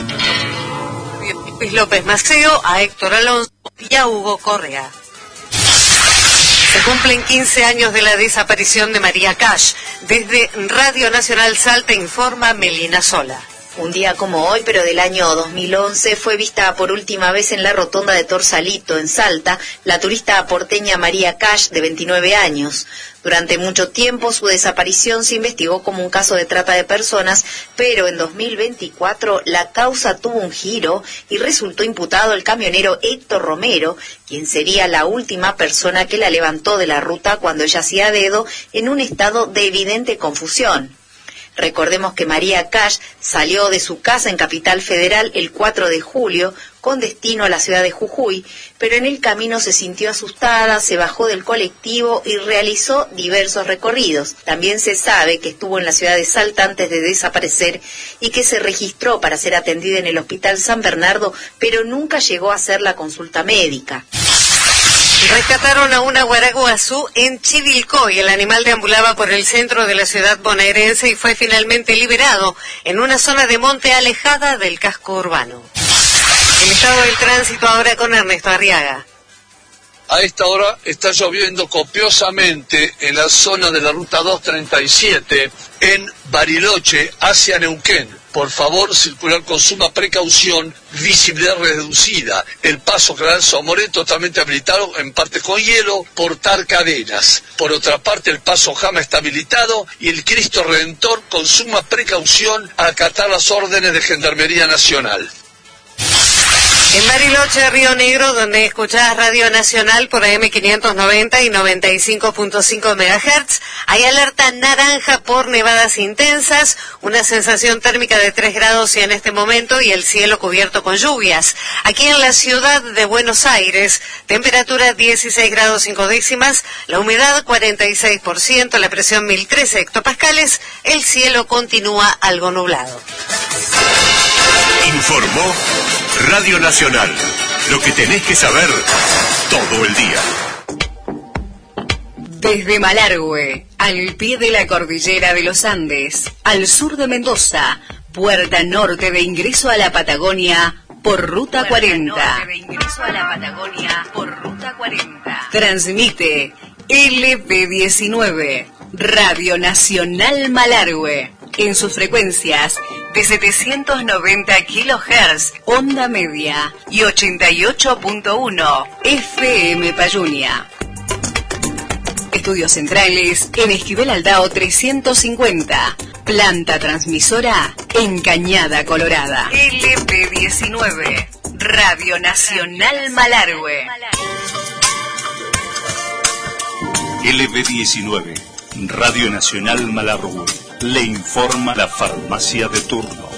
Luis López Maceo, a Héctor Alonso y a Hugo Correa. Se cumplen 15 años de la desaparición de María Cash. Desde Radio Nacional Salta informa Melina Sola. Un día como hoy, pero del año 2011, fue vista por última vez en la rotonda de Torsalito, en Salta, la turista porteña María Cash, de 29 años. Durante mucho tiempo su desaparición se investigó como un caso de trata de personas, pero en 2024 la causa tuvo un giro y resultó imputado el camionero Héctor Romero, quien sería la última persona que la levantó de la ruta cuando ella hacía dedo en un estado de evidente confusión. Recordemos que María Cash salió de su casa en Capital Federal el 4 de julio con destino a la ciudad de Jujuy, pero en el camino se sintió asustada, se bajó del colectivo y realizó diversos recorridos. También se sabe que estuvo en la ciudad de Salta antes de desaparecer y que se registró para ser atendida en el Hospital San Bernardo, pero nunca llegó a hacer la consulta médica. Rescataron a una guaraguazú en Chivilcoy. El animal deambulaba por el centro de la ciudad bonaerense y fue finalmente liberado en una zona de monte alejada del casco urbano. El estado del tránsito ahora con Ernesto Arriaga. A esta hora está lloviendo copiosamente en la zona de la ruta 237 en Bariloche hacia Neuquén. Por favor, circular con suma precaución, visibilidad reducida. El paso General Somoré totalmente habilitado, en parte con hielo, portar cadenas. Por otra parte, el paso Jama está habilitado y el Cristo Redentor con suma precaución a acatar las órdenes de Gendarmería Nacional. En Bariloche, Río Negro, donde escuchás Radio Nacional por AM 590 y 95.5 MHz, hay alerta naranja por nevadas intensas, una sensación térmica de 3 grados y en este momento y el cielo cubierto con lluvias. Aquí en la ciudad de Buenos Aires, temperatura 16 grados 5 décimas, la humedad 46%, la presión 1013 hectopascales, el cielo continúa algo nublado. Informó Radio Nacional. Lo que tenés que saber todo el día. Desde Malargüe, al pie de la cordillera de los Andes, al sur de Mendoza, puerta norte de ingreso a la Patagonia por Ruta 40. Transmite LP19, Radio Nacional Malargüe, en sus frecuencias de 790 kHz, onda media, y 88.1 FM Payunia. Estudios centrales en Esquivel Aldao 350. Planta transmisora en Cañada Colorada. LP19, Radio Nacional Malargüe. LP19, Radio Nacional Malargüe. Le informa la farmacia de turno.